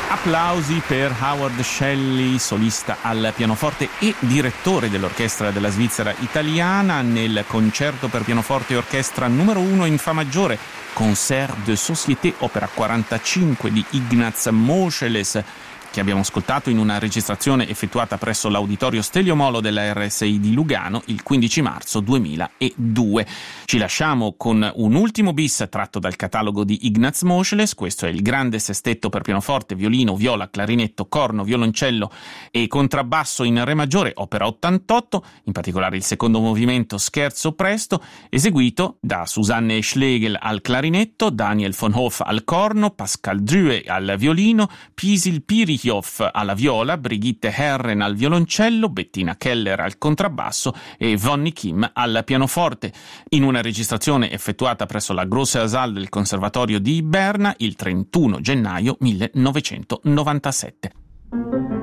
Applausi per Howard Shelley, solista al pianoforte e direttore dell'orchestra della Svizzera italiana, nel concerto per pianoforte e orchestra numero 1 in fa maggiore, Concert de Société, opera 45 di Ignaz Moscheles, che abbiamo ascoltato in una registrazione effettuata presso l'Auditorio Stelio Molo della RSI di Lugano il 15 marzo 2002. Ci lasciamo con un ultimo bis tratto dal catalogo di Ignaz Moscheles. Questo è il grande sestetto per pianoforte, violino, viola, clarinetto, corno, violoncello e contrabbasso in re maggiore, opera 88, in particolare il secondo movimento Scherzo presto, eseguito da Susanne Schlegel al clarinetto, Daniel von Hoff al corno, Pascal Drue al violino, Pisil Pirichioff alla viola, Brigitte Herren al violoncello, Bettina Keller al contrabbasso e Vonnie Kim al pianoforte, in una registrazione effettuata presso la Grosse Saal del Conservatorio di Berna il 31 gennaio 1997.